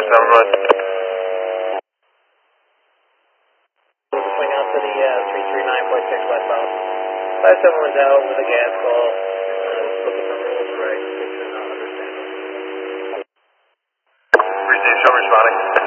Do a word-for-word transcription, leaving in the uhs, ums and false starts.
seven, go ahead. Swing out to the uh, three three nine point six westbound. five seven one's out with a gas call. Uh, looking for rules right. Picture not understanding. Receive, show responding.